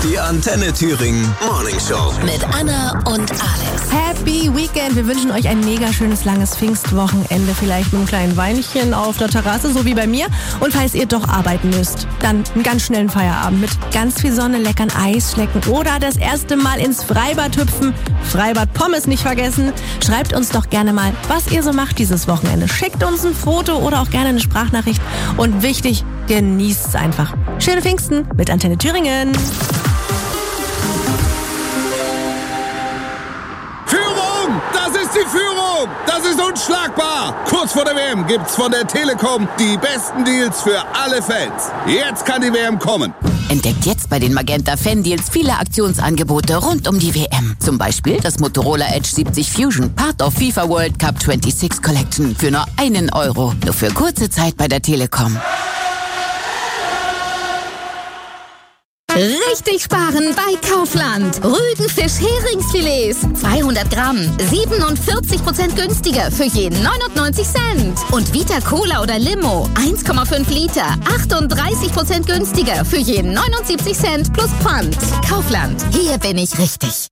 Die Antenne Thüringen Morning Show. Mit Anna und Alex. Happy Weekend. Wir wünschen euch ein mega schönes, langes Pfingstwochenende. Vielleicht mit einem kleinen Weinchen auf der Terrasse, so wie bei mir. Und falls ihr doch arbeiten müsst, dann einen ganz schnellen Feierabend mit ganz viel Sonne, leckeren Eisschlecken oder das erste Mal ins Freibad hüpfen. Freibad Pommes nicht vergessen. Schreibt uns doch gerne mal, was ihr so macht dieses Wochenende. Schickt uns ein Foto oder auch gerne eine Sprachnachricht. Und wichtig, genießt es einfach. Schöne Pfingsten mit Antenne Thüringen. Die Führung, das ist unschlagbar. Kurz vor der WM gibt's von der Telekom die besten Deals für alle Fans. Jetzt kann die WM kommen. Entdeckt jetzt bei den Magenta Fan-Deals viele Aktionsangebote rund um die WM. Zum Beispiel das Motorola Edge 70 Fusion, Part of FIFA World Cup 26 Collection für nur €1. Nur für kurze Zeit bei der Telekom. Richtig sparen bei Kaufland. Rüdenfisch-Heringsfilets. 200 Gramm. 47% günstiger für jeden 99 Cent. Und Vita Cola oder Limo. 1,5 Liter. 38% günstiger für jeden 79 Cent plus Pfand. Kaufland. Hier bin ich richtig.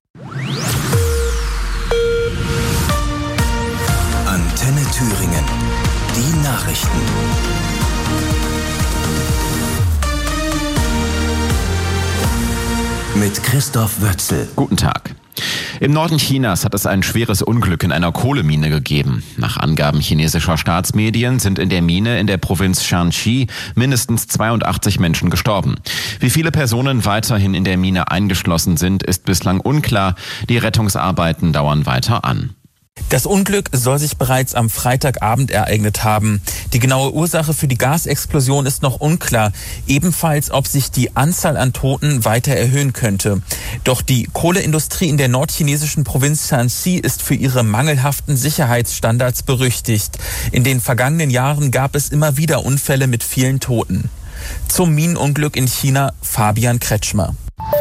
Antenne Thüringen. Die Nachrichten. Mit Christoph Wötzel. Guten Tag. Im Norden Chinas hat es ein schweres Unglück in einer Kohlemine gegeben. Nach Angaben chinesischer Staatsmedien sind in der Mine in der Provinz Shanxi mindestens 82 Menschen gestorben. Wie viele Personen weiterhin in der Mine eingeschlossen sind, ist bislang unklar. Die Rettungsarbeiten dauern weiter an. Das Unglück soll sich bereits am Freitagabend ereignet haben. Die genaue Ursache für die Gasexplosion ist noch unklar. Ebenfalls, ob sich die Anzahl an Toten weiter erhöhen könnte. Doch die Kohleindustrie in der nordchinesischen Provinz Shanxi ist für ihre mangelhaften Sicherheitsstandards berüchtigt. In den vergangenen Jahren gab es immer wieder Unfälle mit vielen Toten. Zum Minenunglück in China, Fabian Kretschmer.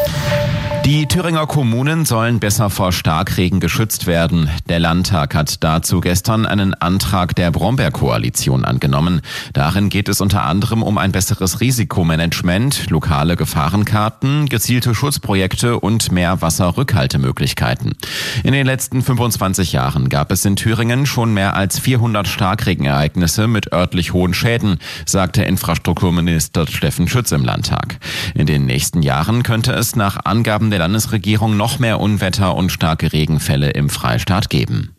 Die Thüringer Kommunen sollen besser vor Starkregen geschützt werden. Der Landtag hat dazu gestern einen Antrag der Brombeerkoalition angenommen. Darin geht es unter anderem um ein besseres Risikomanagement, lokale Gefahrenkarten, gezielte Schutzprojekte und mehr Wasserrückhaltemöglichkeiten. In den letzten 25 Jahren gab es in Thüringen schon mehr als 400 Starkregenereignisse mit örtlich hohen Schäden, sagte Infrastrukturminister Steffen Schütz im Landtag. In den nächsten Jahren könnte es nach Angaben der Landesregierung noch mehr Unwetter und starke Regenfälle im Freistaat geben.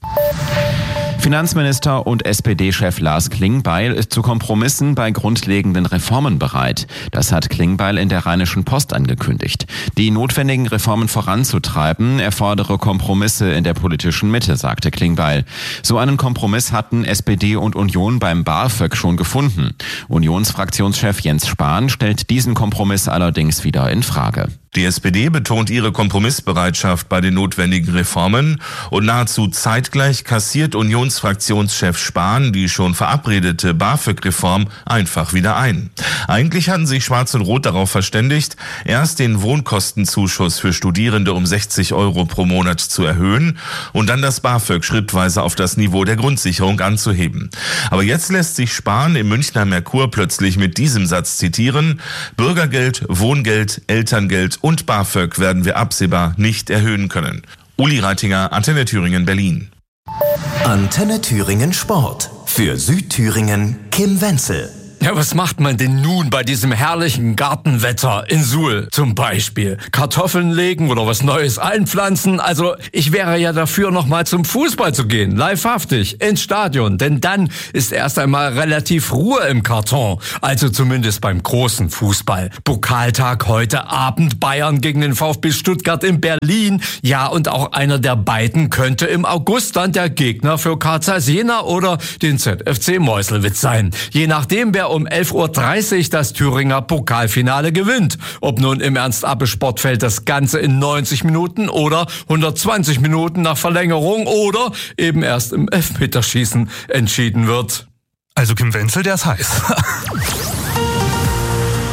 Finanzminister und SPD-Chef Lars Klingbeil ist zu Kompromissen bei grundlegenden Reformen bereit. Das hat Klingbeil in der Rheinischen Post angekündigt. Die notwendigen Reformen voranzutreiben, erfordere Kompromisse in der politischen Mitte, sagte Klingbeil. So einen Kompromiss hatten SPD und Union beim BAföG schon gefunden. Unionsfraktionschef Jens Spahn stellt diesen Kompromiss allerdings wieder in Frage. Die SPD betont ihre Kompromissbereitschaft bei den notwendigen Reformen und nahezu zeitgleich kassiert Unionsfraktionschef Spahn die schon verabredete BAföG-Reform einfach wieder ein. Eigentlich hatten sich Schwarz und Rot darauf verständigt, erst den Wohnkostenzuschuss für Studierende um 60 € pro Monat zu erhöhen und dann das BAföG schrittweise auf das Niveau der Grundsicherung anzuheben. Aber jetzt lässt sich Spahn im Münchner Merkur plötzlich mit diesem Satz zitieren: Bürgergeld, Wohngeld, Elterngeld und BAföG werden wir absehbar nicht erhöhen können. Uli Reitinger, Antenne Thüringen, Berlin. Antenne Thüringen Sport. Für Südthüringen Kim Wenzel. Ja, was macht man denn nun bei diesem herrlichen Gartenwetter in Suhl zum Beispiel? Kartoffeln legen oder was Neues einpflanzen? Also ich wäre ja dafür, nochmal zum Fußball zu gehen, livehaftig, ins Stadion. Denn dann ist erst einmal relativ Ruhe im Karton. Also zumindest beim großen Fußball. Pokaltag heute Abend, Bayern gegen den VfB Stuttgart in Berlin. Ja, und auch einer der beiden könnte im August dann der Gegner für Carl Zeiss Jena oder den ZFC Meuselwitz sein. Je nachdem, wer um 11:30 Uhr das Thüringer Pokalfinale gewinnt. Ob nun im Ernst-Abbe-Sportfeld das Ganze in 90 Minuten oder 120 Minuten nach Verlängerung oder eben erst im Elfmeterschießen entschieden wird. Also Kim Wenzel, der ist heiß.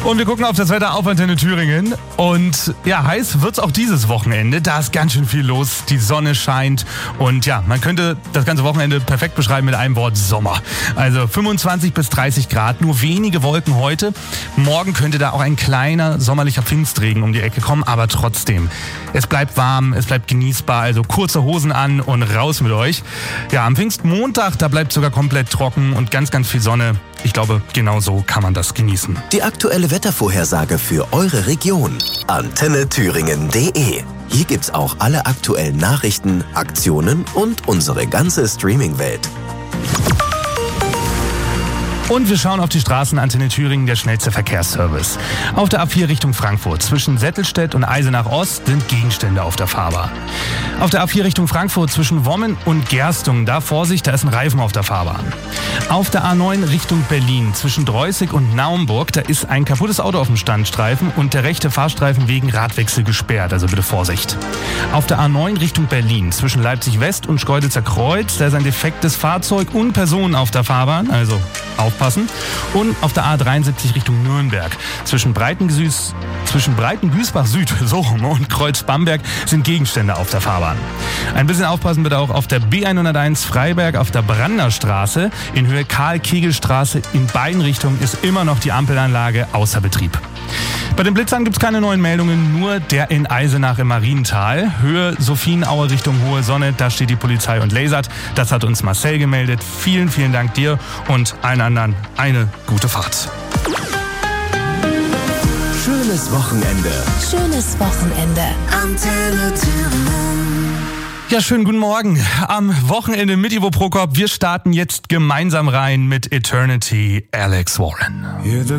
Und wir gucken auf das Wetter auf Antenne Thüringen. Und ja, heiß wird's auch dieses Wochenende. Da ist ganz schön viel los. Die Sonne scheint. Und ja, man könnte das ganze Wochenende perfekt beschreiben mit einem Wort Sommer. Also 25 bis 30 Grad, nur wenige Wolken heute. Morgen könnte da auch ein kleiner sommerlicher Pfingstregen um die Ecke kommen. Aber trotzdem, es bleibt warm, es bleibt genießbar. Also kurze Hosen an und raus mit euch. Ja, am Pfingstmontag, da bleibt sogar komplett trocken und ganz, ganz viel Sonne. Ich glaube, genau so kann man das genießen. Die aktuelle Wettervorhersage für eure Region. AntenneThüringen.de. Hier gibt's auch alle aktuellen Nachrichten, Aktionen und unsere ganze Streaming-Welt. Und wir schauen auf die Straßen. Antenne Thüringen, der schnellste Verkehrsservice. Auf der A4 Richtung Frankfurt zwischen Settelstedt und Eisenach Ost sind Gegenstände auf der Fahrbahn. Auf der A4 Richtung Frankfurt zwischen Wommen und Gerstungen, da Vorsicht, da ist ein Reifen auf der Fahrbahn. Auf der A9 Richtung Berlin zwischen Dreußig und Naumburg, da ist ein kaputtes Auto auf dem Standstreifen und der rechte Fahrstreifen wegen Radwechsel gesperrt, also bitte Vorsicht. Auf der A9 Richtung Berlin zwischen Leipzig West und Schkeuditzer Kreuz, da ist ein defektes Fahrzeug und Personen auf der Fahrbahn, also aufpassen. Und auf der A73 Richtung Nürnberg zwischen Breitengüßbach Süd und Kreuz-Bamberg sind Gegenstände auf der Fahrbahn. Ein bisschen aufpassen bitte auch auf der B101 Freiberg auf der Branderstraße in Höhe Karl-Kegel-Straße. In beiden Richtungen ist immer noch die Ampelanlage außer Betrieb. Bei den Blitzern gibt es keine neuen Meldungen, nur der in Eisenach im Mariental. Höhe Sophienauer Richtung Hohe Sonne, da steht die Polizei und lasert. Das hat uns Marcel gemeldet. Vielen, vielen Dank dir und allen anderen eine gute Fahrt. Schönes Wochenende. Schönes Wochenende. Antenne Thüringen. Ja, schönen guten Morgen. Am Wochenende mit Ivo Prokop. Wir starten jetzt gemeinsam rein mit Eternity, Alex Warren.